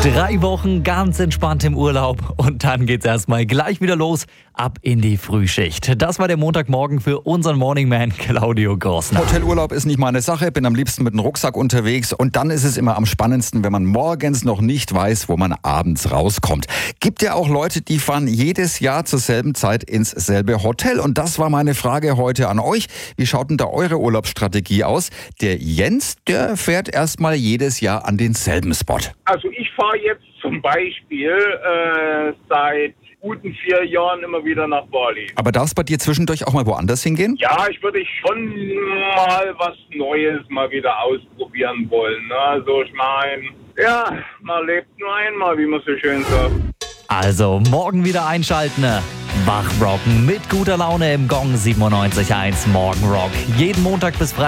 3 Wochen ganz entspannt im Urlaub und dann geht's erstmal gleich wieder los, ab in die Frühschicht. Das war der Montagmorgen für unseren Morning Man Claudio Grossner. Hotelurlaub ist nicht meine Sache, bin am liebsten mit dem Rucksack unterwegs und dann ist es immer am spannendsten, wenn man morgens noch nicht weiß, wo man abends rauskommt. Gibt ja auch Leute, die fahren jedes Jahr zur selben Zeit ins selbe Hotel und das war meine Frage heute an euch. Wie schaut denn da eure Urlaubsstrategie aus? Der Jens, der fährt erstmal jedes Jahr an denselben Spot. Also ich fahre jetzt zum Beispiel seit guten 4 Jahren immer wieder nach Bali. Aber darf es bei dir zwischendurch auch mal woanders hingehen? Ja, ich würde schon mal was Neues mal wieder ausprobieren wollen. Ne? Also ich meine, ja, man lebt nur einmal, wie man so schön sagt. Also morgen wieder einschalten. Wachrocken mit guter Laune im Gong 97.1 Morgenrock. Jeden Montag bis Freitag.